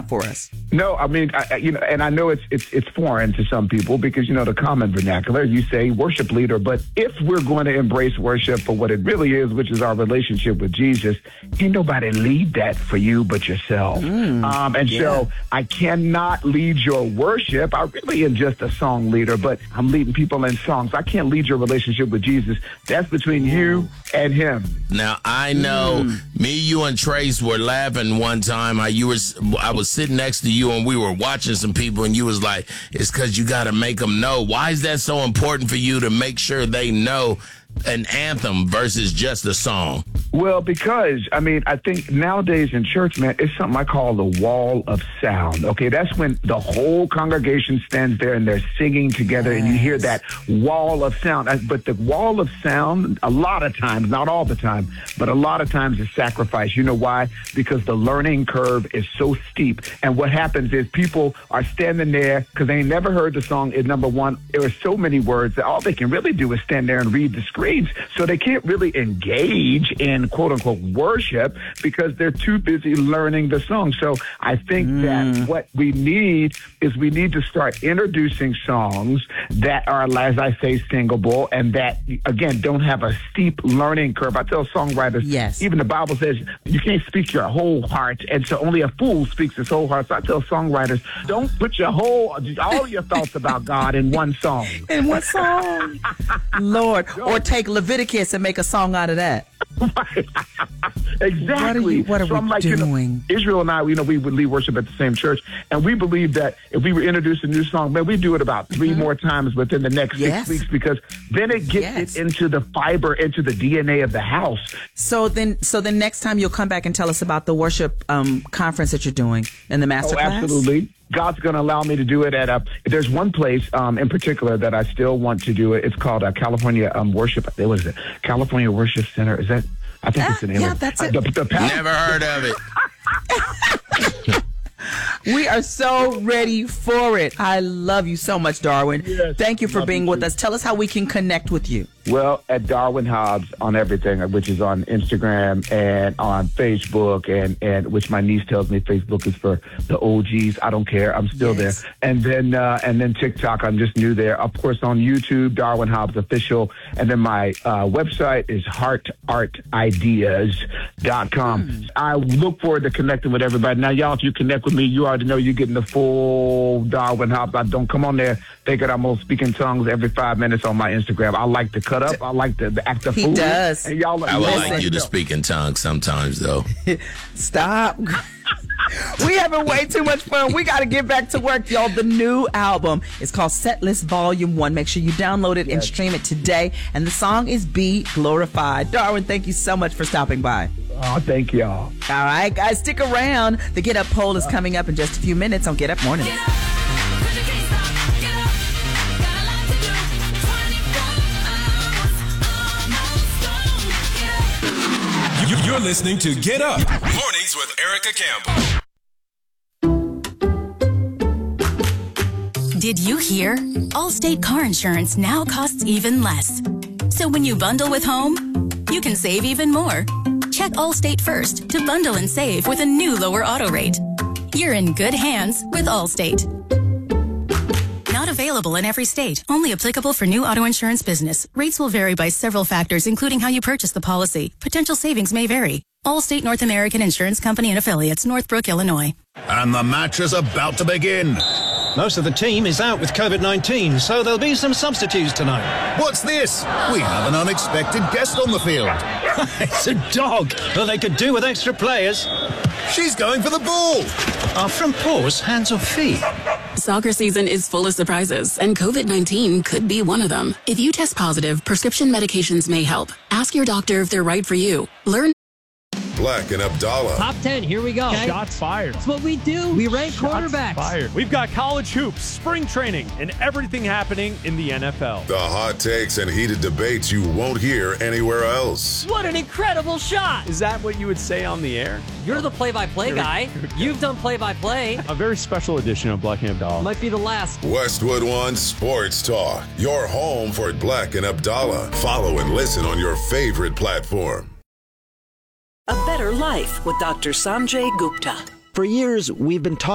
out for us? No, I mean, and I know it's foreign to some people because, the common vernacular, you say worship leader. But if we're going to embrace worship for what it really is, which is our relationship with Jesus, ain't nobody lead that for you but yourself. So I cannot lead your worship. I really am just a song leader, but I'm leading people in songs. I can't lead your relationship with Jesus. That's between you and him. Now, I know me, you, and Trace were laughing one time. I was sitting next to you, and we were watching some people, and you was like, it's because you got to make them know. Why is that so important for you to make sure they know an anthem versus just a song? Well, because, I think nowadays in church, man, it's something I call the wall of sound. Okay, that's when the whole congregation stands there and they're singing together and you hear that wall of sound. But the wall of sound, a lot of times, not all the time, but a lot of times is sacrifice. You know why? Because the learning curve is so steep. And what happens is people are standing there because they ain't never heard the song. Number one, there are so many words that all they can really do is stand there and read the screens. So they can't really engage in quote unquote worship because they're too busy learning the song. So I think that what we need is we need to start introducing songs that are, as I say, singable and that, again, don't have a steep learning curve. I tell songwriters, even the Bible says you can't speak your whole heart, and so only a fool speaks his whole heart. So I tell songwriters, don't put all your thoughts about God in one song. In one song. Lord. Or take Leviticus and make a song out of that. Exactly. What are we doing? Israel and I, we would lead worship at the same church, and we believe that if we were introduced a new song, man, we do it about 3 more times within the next 6 weeks because then it gets it into the fiber, into the DNA of the house. So then next time you'll come back and tell us about the worship conference that you're doing in the masterclass? Oh, absolutely. God's going to allow me to do it at there's one place in particular that I still want to do it. It's called California Worship. What is it? California Worship Center. Is that? I think it's the name. Yeah, that's it. Never heard of it. We are so ready for it. I love you so much, Darwin. Yes, thank you for being with us. Tell us how we can connect with you. Well, at Darwin Hobbs on everything, which is on Instagram and on Facebook, and which my niece tells me Facebook is for the OGs. I don't care. I'm still there. And then TikTok, I'm just new there. Of course, on YouTube, Darwin Hobbs Official. And then my website is heartartideas.com. I look forward to connecting with everybody. Now, y'all, if you connect with me, you already know you're getting the full Darwin Hobbs. I don't come on there thinking I'm going to speak in tongues every 5 minutes on my Instagram. I like to cut up. I like to act the fool. He does. And y'all I would like you to speak in tongues sometimes, though. Stop. We having way too much fun. We got to get back to work, y'all. The new album is called Setlist Volume 1. Make sure you download it and stream it today. And the song is Be Glorified. Darwin, thank you so much for stopping by. Oh, thank y'all. All right, guys, stick around. The Get Up poll is coming up in just a few minutes on Get Up Morning. You're listening to Get Up Mornings with Erica Campbell. Did you hear? Allstate car insurance now costs even less. So when you bundle with home, you can save even more. Check Allstate first to bundle and save with a new lower auto rate. You're in good hands with Allstate. Not available in every state. Only applicable for new auto insurance business. Rates will vary by several factors, including how you purchase the policy. Potential savings may vary. Allstate North American Insurance Company and Affiliates, Northbrook, Illinois. And the match is about to begin. Most of the team is out with COVID-19, so there'll be some substitutes tonight. What's this? We have an unexpected guest on the field. It's a dog. Well, they could do with extra players. She's going for the ball. Are front paws hands or feet? Soccer season is full of surprises, and COVID-19 could be one of them. If you test positive, prescription medications may help. Ask your doctor if they're right for you. Learn. Black and Abdallah. Top 10, here we go. Okay. Shots fired. That's what we do. We rank quarterbacks. Fired. We've got college hoops, spring training, and everything happening in the NFL. The hot takes and heated debates you won't hear anywhere else. What an incredible shot. Is that what you would say on the air? You're the play-by-play guy. You've done play-by-play. A very special edition of Black and Abdallah. Might be the last. Westwood One Sports Talk. Your home for Black and Abdallah. Follow and listen on your favorite platform. A Better Life with Dr. Sanjay Gupta. For years, we've been talking